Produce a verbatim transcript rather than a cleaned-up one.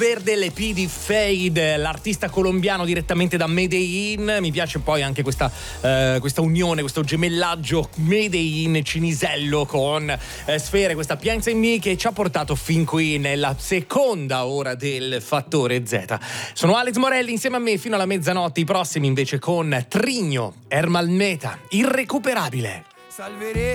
Per dell'E P di Fade, l'artista colombiano direttamente da Medellin. Mi piace poi anche questa, eh, questa unione, questo gemellaggio Medellin-Cinisello con eh, Sfere, questa Pienza in Me che ci ha portato fin qui nella seconda ora del Fattore Z. Sono Alex Morelli, insieme a me fino alla mezzanotte, i prossimi invece con Trigno, Ermal Meta, Irrecuperabile. Salveremo